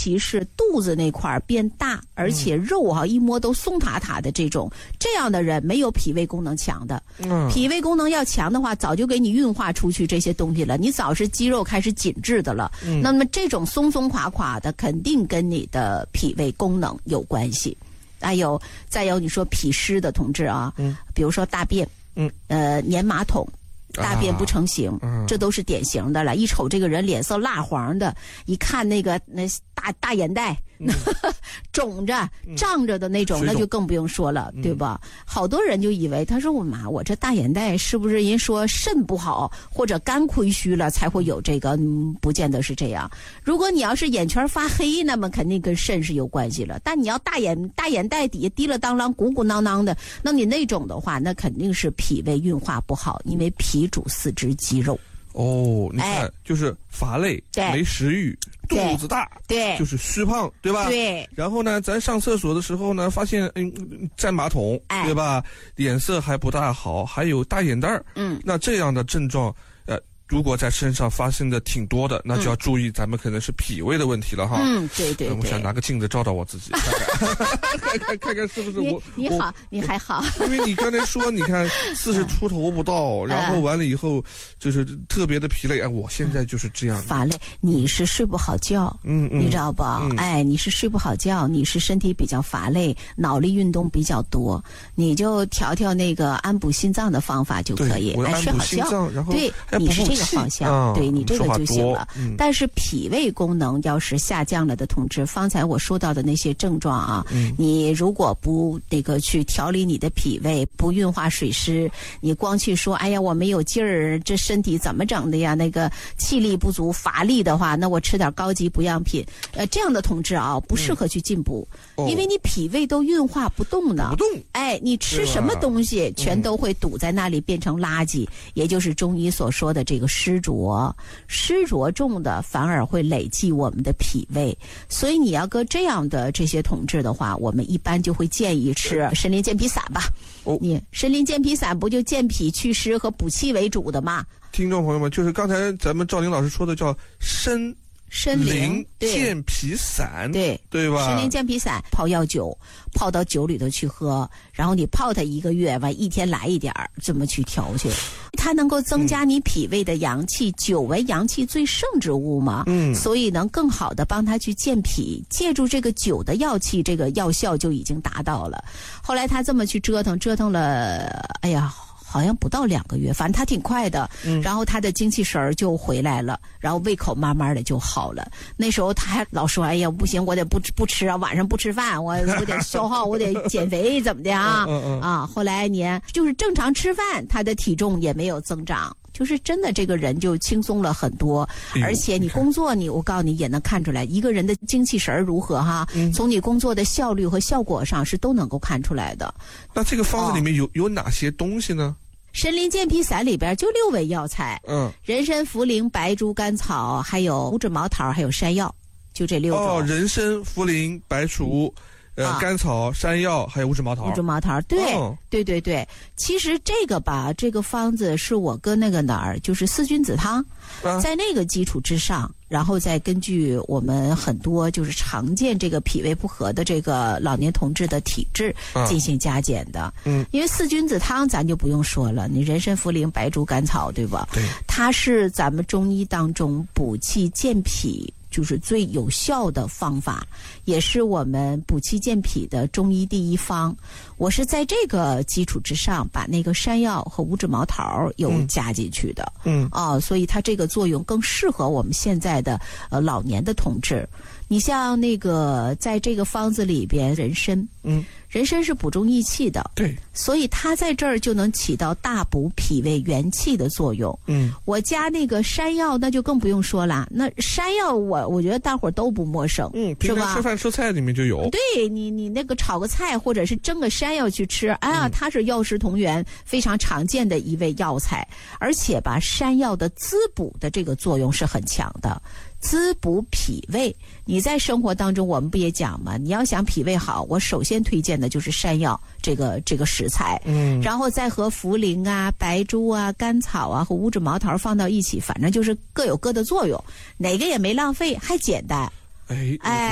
其是肚子那块变大，而且肉一摸都松塌塌的这样的人没有脾胃功能强的。脾胃功能要强的话，早就给你运化出去这些东西了，你早是肌肉开始紧致的了。那么这种松松垮垮的，肯定跟你的脾胃功能有关系。再有你说脾湿的同志啊，比如说大便，粘马桶。大便不成形，这都是典型的了。一瞅这个人脸色蜡黄的，一看那大眼袋，肿着胀着的那种，那就更不用说了，对吧？好多人就以为他说我这大眼袋是不是人说肾不好或者肝亏虚了才会有这个？不见得是这样。如果你要是眼圈发黑，那么肯定跟肾是有关系了。但你要大眼袋底下滴了当啷鼓鼓囊囊的，那你那种的话，那肯定是脾胃运化不好，因为脾主四肢肌肉。 你看，就是乏累，没食欲，肚子大， 对， 就是虚胖，对吧？ 对。 然后呢，咱上厕所的时候呢，发现占马桶，对吧？脸色还不大好，还有大眼袋儿。那这样的症状，如果在身上发生的挺多的，那就要注意，咱们可能是脾胃的问题了哈。 对。 我想拿个镜子照照我自己，看看是不是我。 你好，你还好。 因为你刚才说，你看40出头不到，然后完了以后就是特别的疲累。我现在就是这样。 乏累，你是睡不好觉，你知道不？你是睡不好觉，你是身体比较乏累，脑力运动比较多，你就调那个安补心脏的方法就可以，睡好觉。然后对，你是这个方向，对你这个就行了。但是脾胃功能要是下降了的同志，方才我说到的那些症状啊，你如果不去调理你的脾胃，不运化水湿，你光去说哎呀我没有劲儿，这身体怎么整的呀？那个气力不足、乏力的话，那我吃点高级补养品，这样的同志啊，不适合去进补，因为你脾胃都运化不动呢。你吃什么东西全都会堵在那里变成垃圾，也就是中医所说的这个湿浊重的反而会累积我们的脾胃，所以你要搁这样的这些同志的话，我们一般就会建议吃参苓健脾散吧。你参苓健脾散不就健脾祛湿和补气为主的吗？ 听众朋友们，就是刚才咱们赵玲老师说的叫参苓健脾散，对吧？参苓健脾散泡药酒，泡到酒里头去喝，然后你泡它1个月，完一天来一点儿，这么去调去，它能够增加你脾胃的阳气。酒为阳气最盛之物嘛，所以能更好的帮它去健脾，借助这个酒的药气，这个药效就已经达到了。后来他这么去折腾了，好像不到2个月，反正他挺快的，然后他的精气神儿就回来了，然后胃口慢慢的就好了。那时候他还老说，哎呀不行，我得不吃啊，晚上不吃饭，我得消耗，我得减肥怎么的啊？后来你就是正常吃饭，他的体重也没有增长。就是真的，这个人就轻松了很多，而且你工作我告诉你也能看出来，一个人的精气神如何哈，从你工作的效率和效果上是都能够看出来的。那这个方子里面有哪些东西呢？ 参苓健脾散里边就6味药材，人参、茯苓、白术、甘草，还有五指毛桃，还有山药，就这6种。 人参、茯苓、白术。甘草、山药还有五指毛桃。对。其实这个方子是我跟那个就是4君子汤，在那个基础之上，然后再根据我们很多就是常见这个脾胃不和的这个老年同志的体质进行加减的。因为4君子汤咱就不用说了，你人参、茯苓、白术、甘草，对吧？对，它是咱们中医当中补气健脾就是最有效的方法，也是我们补气健脾的中医第一方。我是在这个基础之上，把那个山药和五指毛桃又加进去的。所以它这个作用更适合我们现在的老年的同志。你像那个在这个方子里边，人参，人参是补中益气的，对，所以它在这儿就能起到大补脾胃元气的作用。我加那个山药，那就更不用说了。那山药我觉得大伙儿都不陌生， 平常吃饭吃菜里面就有。 对，你那个炒个菜或者是蒸个山药去吃，它是药食同源，非常常见的一味药材，而且吧，山药的滋补的这个作用是很强的。滋补脾胃，你在生活当中我们不也讲吗？你要想脾胃好，我首先推荐的就是山药这个食材，然后再和茯苓啊、白术啊、甘草啊和五指毛桃放到一起，反正就是各有各的作用，哪个也没浪费，还简单。